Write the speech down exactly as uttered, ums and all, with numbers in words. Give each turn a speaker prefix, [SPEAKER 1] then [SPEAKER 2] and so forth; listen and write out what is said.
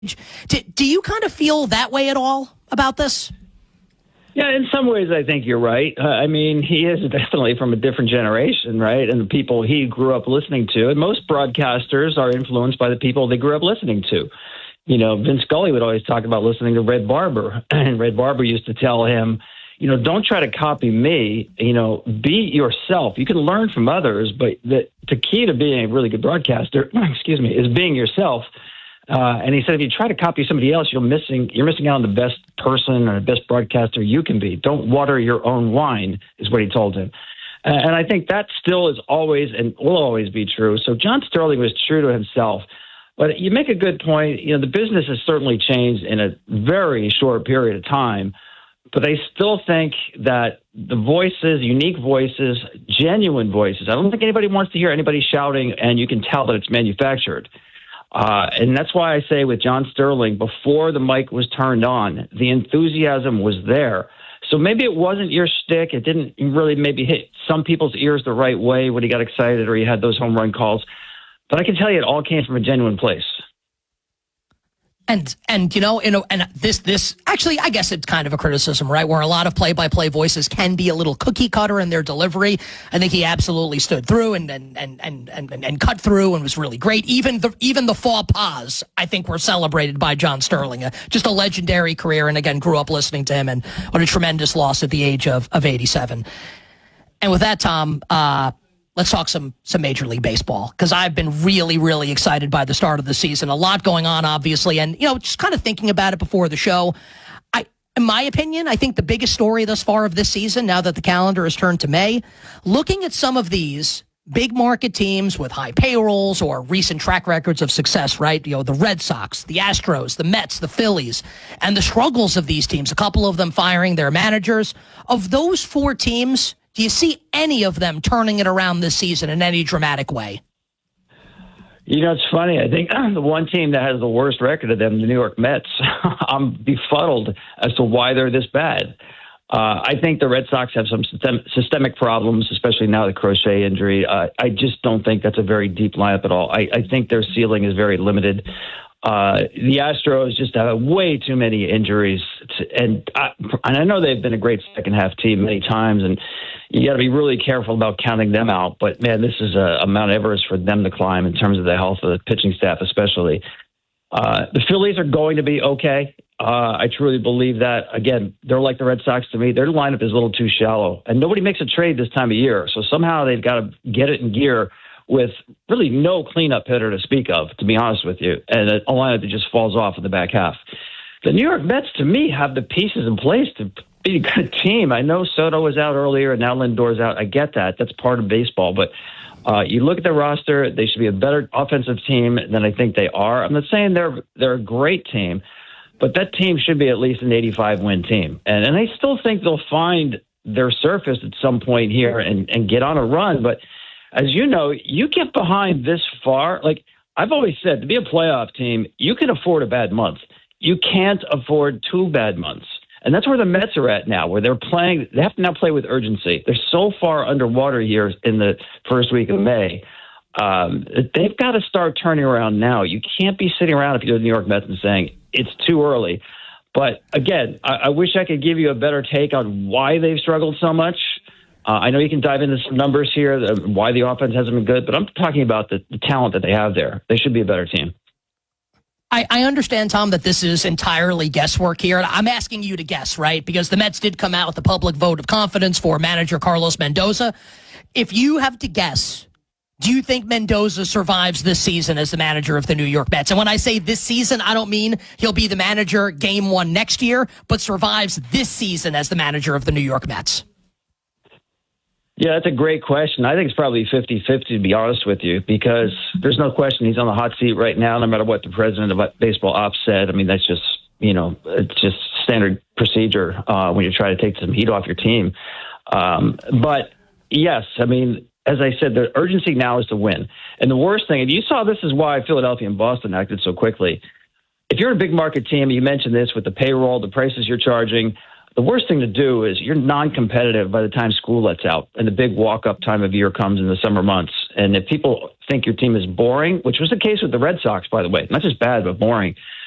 [SPEAKER 1] Do, do you kind of feel that way at all about this?
[SPEAKER 2] Yeah, in some ways, I think you're right. Uh, I mean, he is definitely from a different generation, right? And the people he grew up listening to. And most broadcasters are influenced by the people they grew up listening to. You know, Vince Scully would always talk about listening to Red Barber. And Red Barber used to tell him, you know, don't try to copy me. You know, be yourself. You can learn from others, but the, the key to being a really good broadcaster, excuse me, is being yourself. Uh, and he said, if you try to copy somebody else, you're missing you're missing out on the best person or the best broadcaster you can be. Don't water your own wine, is what he told him. Uh, and I think that still is always and will always be true. So John Sterling was true to himself. But you make a good point. You know, the business has certainly changed in a very short period of time. But I still think that the voices, unique voices, genuine voices, I don't think anybody wants to hear anybody shouting, and you can tell that it's manufactured. Uh, and that's why I say with John Sterling, before the mic was turned on, the enthusiasm was there. So maybe it wasn't your shtick. It didn't really maybe hit some people's ears the right way when he got excited or he had those home run calls. But I can tell you it all came from a genuine place.
[SPEAKER 1] And, and you know, you know, and this, this actually, I guess it's kind of a criticism, right? Where a lot of play-by-play voices can be a little cookie cutter in their delivery. I think he absolutely stood through and and and and and, and cut through and was really great. Even the even the faux pas, I think, were celebrated by John Sterling. Uh, just a legendary career, and again, grew up listening to him, and what a tremendous loss at the age of of eighty-seven. And with that, Tom, uh, let's talk some some Major League Baseball, because I've been really, really excited by the start of the season. A lot going on, obviously, and, you know, just kind of thinking about it before the show. I, in my opinion, I think the biggest story thus far of this season, now that the calendar has turned to May, looking at some of these big market teams with high payrolls or recent track records of success, right? You know, the Red Sox, the Astros, the Mets, the Phillies, and the struggles of these teams, a couple of them firing their managers. Of those four teams, do you see any of them turning it around this season in any dramatic way?
[SPEAKER 2] You know, it's funny. I think the one team that has the worst record of them, the New York Mets, I'm befuddled as to why they're this bad. Uh, I think the Red Sox have some system- systemic problems, especially now the Crochet injury. Uh, I just don't think that's a very deep lineup at all. I, I think their ceiling is very limited. Uh, the Astros just have way too many injuries. To, and, I, and I know they've been a great second half team many times, and you got to be really careful about counting them out. But, man, this is a, a Mount Everest for them to climb in terms of the health of the pitching staff, especially. Uh, the Phillies are going to be okay. Uh, I truly believe that. Again, they're like the Red Sox to me. Their lineup is a little too shallow, and nobody makes a trade this time of year. So somehow they've got to get it in gear with really no cleanup hitter to speak of, to be honest with you, and a lineup that just falls off in the back half. The New York Mets, to me, have the pieces in place to be a good team. I know Soto was out earlier, and now Lindor's out. I get that. That's part of baseball. But uh, you look at the roster, they should be a better offensive team than I think they are. I'm not saying they're they're a great team, but that team should be at least an eighty-five win team. And, and I still think they'll find their surface at some point here and, and get on a run. But as you know, you get behind this far. Like I've always said, to be a playoff team, you can afford a bad month. You can't afford two bad months. And that's where the Mets are at now, where they're playing. They have to now play with urgency. They're so far underwater here in the first week of May. Um, they've got to start turning around now. You can't be sitting around if you're the New York Mets and saying it's too early. But again, I, I wish I could give you a better take on why they've struggled so much. Uh, I know you can dive into some numbers here, uh, why the offense hasn't been good, but I'm talking about the, the talent that they have there. They should be a better team.
[SPEAKER 1] I, I understand, Tom, that this is entirely guesswork here. I'm asking you to guess, right? Because the Mets did come out with a public vote of confidence for manager Carlos Mendoza. If you have to guess, do you think Mendoza survives this season as the manager of the New York Mets? And when I say this season, I don't mean he'll be the manager game one next year, but survives this season as the manager of the New York Mets.
[SPEAKER 2] Yeah, that's a great question. I think it's probably fifty-fifty, to be honest with you, because there's no question he's on the hot seat right now, no matter what the president of baseball ops said. I mean, that's just, you know, it's just standard procedure uh, when you try to take some heat off your team. Um, but, yes, I mean, as I said, the urgency now is to win. And the worst thing, and you saw this is why Philadelphia and Boston acted so quickly. If you're a big market team, you mentioned this with the payroll, the prices you're charging, the worst thing to do is you're non-competitive by the time school lets out and the big walk-up time of year comes in the summer months. And if people think your team is boring, which was the case with the Red Sox, by the way, not just bad, but boring,